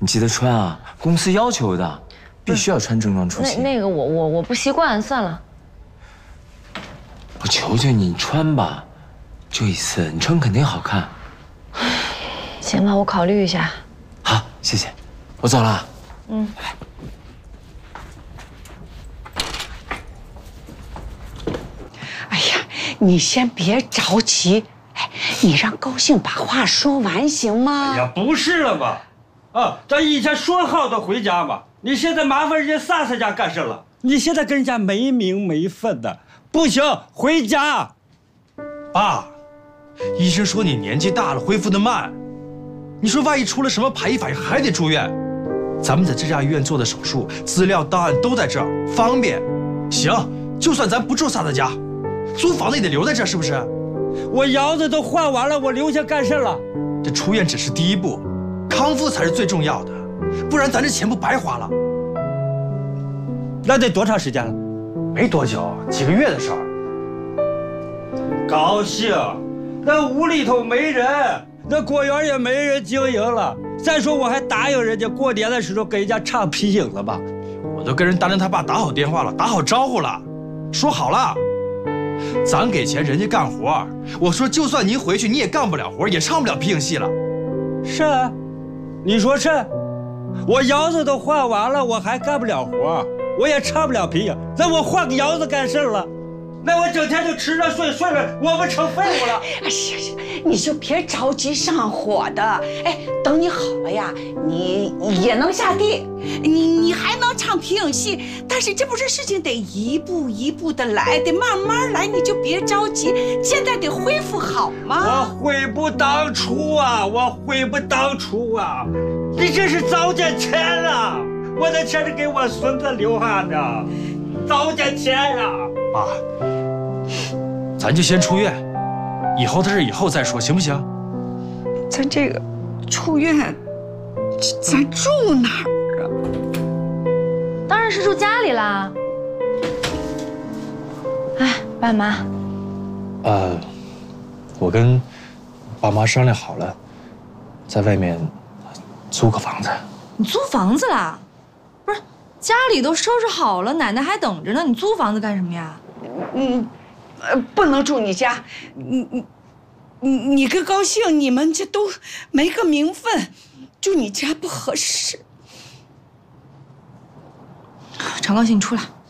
你记得穿啊，公司要求的，必须要穿正装出席。 那个我不习惯，算了。 我求求你穿吧，就一次，你穿肯定好看。 行吧，我考虑一下。 好，谢谢，我走了。 嗯。 哎呀，你先别着急，哎，你让高兴把话说完行吗？ 哎呀，不是了吧？啊，咱以前说好的回家嘛，你现在麻烦人家萨萨家干什了？你现在跟人家没名没分的，不行，回家。 爸，医生说你年纪大了，恢复得慢。你说万一出了什么排异反应，还得住院。咱们在这家医院做的手术，资料档案都在这儿，方便。行，就算咱不住萨萨家，租房子也得留在这儿，是不是？ 我腰子都换完了，我留下干什了？ 这出院只是第一步，康复才是最重要的，不然咱这钱不白花了。 那得多长时间了？ 没多久，几个月的事儿。 高兴，那屋里头没人，那果园也没人经营了。再说我还答应人家过年的时候给人家唱皮影了吧？ 我都跟人当真他爸打好电话了，打好招呼了，说好了，咱给钱人家干活。我说就算您回去，你也干不了活，也唱不了皮影戏了。 是啊，你说是？我腰子都换完了，我还干不了活，我也唱不了皮影，那我换个腰子干事了？那我整天就吃着睡着，我不成废物了？ 哎呀，你就别着急上火的。哎，等你好了呀，你也能下地，你还能唱皮影戏。但是这不是事情得一步一步的来，得慢慢来，你就别着急。现在得恢复好吗？ 我悔不当初啊！我悔不当初啊！你这是糟践钱啊！我的钱是给我孙子留下的，糟践钱啊！ 爸，咱就先出院，以后的事以后再说，行不行？ 咱这个出院，咱住哪儿啊？ 当然是住家里啦。哎，爸妈， 我跟爸妈商量好了，在外面租个房子。 你租房子啦？不是，家里都收拾好了，奶奶还等着呢，你租房子干什么呀？ 不能住你家，你跟高兴，你们这都没个名分，住你家不合适。 常高兴，你出来。